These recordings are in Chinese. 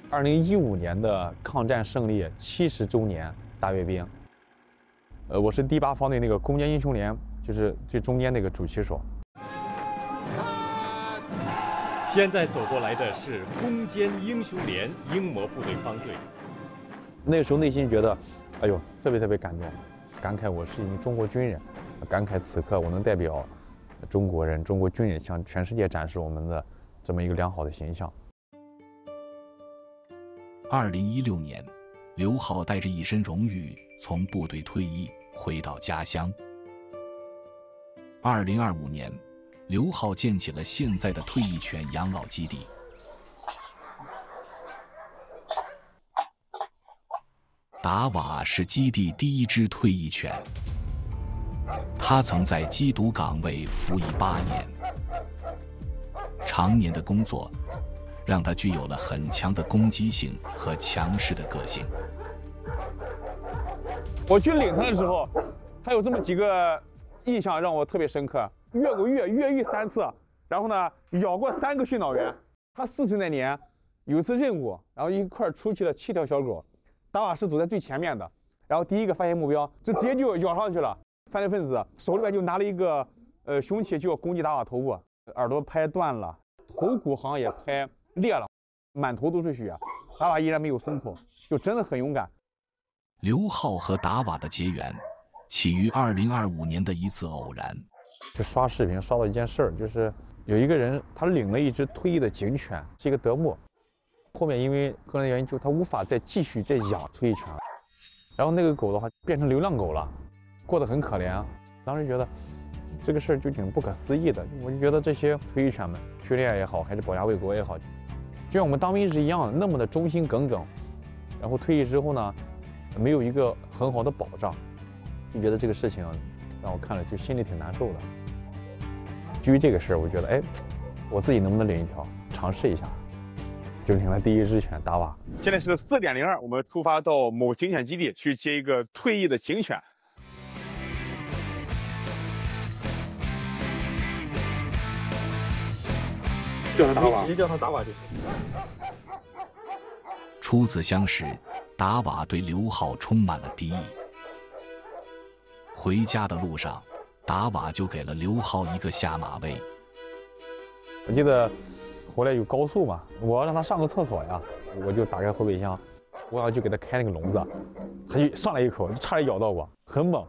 2015年的抗战胜利70周年大阅兵。我是第8方队那个攻坚英雄连，就是最中间那个主旗手。 现在走过来的是攻坚英雄连英模部队方队。 那个时候内心觉得，哎呦，特别感动，感慨我是一名中国军人，感慨此刻我能代表中国人、中国军人向全世界展示我们的这么一个良好的形象。 2016年，刘浩带着一身荣誉从部队退役，回到家乡。2025年，刘浩建起了现在的退役犬养老基地。达瓦是基地第1只退役犬，他曾在缉毒岗位服役8年，常年的工作让他具有了很强的攻击性和强势的个性。 我去领他的时候，他有这么几个印象让我特别深刻：越过越狱3次，然后呢咬过3个训导员。他4岁那年有一次任务，然后一块出去了7条小狗，达瓦是走在最前面的，然后第一个发现目标，直接就咬上去了。犯罪分子手里边就拿了一个凶器，就要攻击达瓦头部，耳朵拍断了，头骨好像也拍裂了，满头都是血。达瓦依然没有松口，就真的很勇敢。 刘浩和达瓦的结缘起于2025年的一次偶然。 就刷视频刷到一件事儿，就是有一个人他领了一只退役的警犬，是一个德牧，后面因为个人原因，就他无法继续养退役犬，然后那个狗的话变成流浪狗了，过得很可怜。当时觉得这个事儿就挺不可思议的，我就觉得这些退役犬们训练也好，还是保家卫国也好，就像我们当兵是一样的，那么的忠心耿耿，然后退役之后呢，没有一个很好的保障，就觉得这个事情让我看了就心里挺难受的。基于这个事儿，我觉得哎，我自己能不能领一条，尝试一下，就领了第1只犬达瓦。现在是4点02，我们出发到某警犬基地去接一个退役的警犬。叫他达瓦，直接叫他达瓦就行。 初次相识，达瓦对刘浩充满了敌意。回家的路上，达瓦就给了刘浩一个下马威。 我记得回来有高速嘛，我要让他上个厕所呀，我就打开后备箱，我要就给他开那个笼子，他就上来一口，差点咬到我，很猛。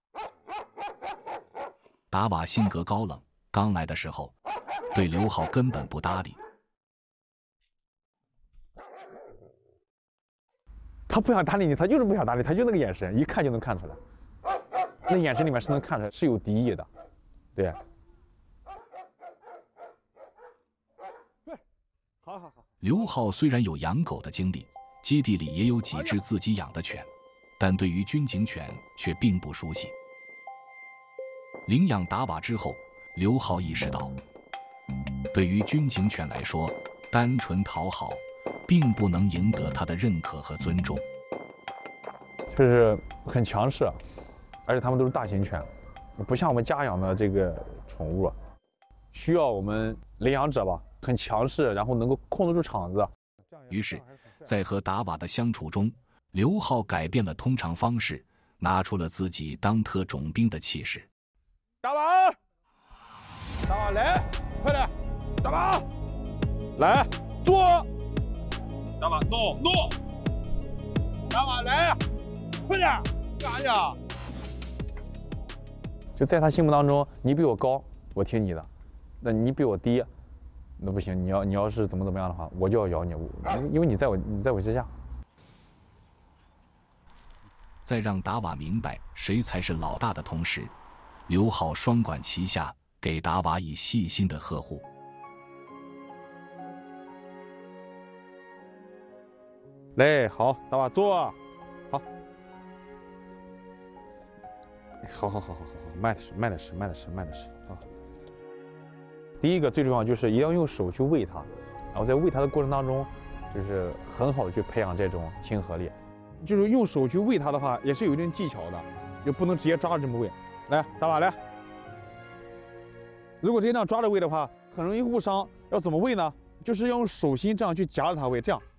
达瓦性格高冷，刚来的时候对刘浩根本不搭理。 他不想搭理你，他就是不想搭理，他就那个眼神，一看就能看出来，那眼神里面是能看出来是有敌意的，对。好。 刘浩虽然有养狗的经历，基地里也有几只自己养的犬，但对于军警犬却并不熟悉。领养达瓦之后，刘浩意识到，对于军警犬来说，单纯讨好并不能赢得他的认可和尊重。 就是很强势，而且他们都是大型犬，不像我们家养的这个宠物，需要我们领养者吧，很强势，然后能够控制住场子。 于是，在和达瓦的相处中，刘浩改变了通常方式，拿出了自己当特种兵的气势。 达瓦来，快点！达瓦来，坐！达瓦 no， 达瓦来，快点！干啥去啊？就在他心目当中，你比我高，我听你的；那你比我低，那不行。你要是怎么样的话，我就要咬你，因为你在我之下。 在让达瓦明白谁才是老大的同时，刘浩双管齐下，给达瓦以细心的呵护。 来，好，达瓦坐，好，好，慢点吃，好。第一个最重要就是一定要用手去喂它，然后在喂它的过程当中，就是很好的去培养这种亲和力。就是用手去喂它的话，也是有一定技巧的，就不能直接抓着这么喂。来，达瓦来。如果直接这样抓着喂的话，很容易误伤。要怎么喂呢？就是要用手心这样去夹着它喂，这样。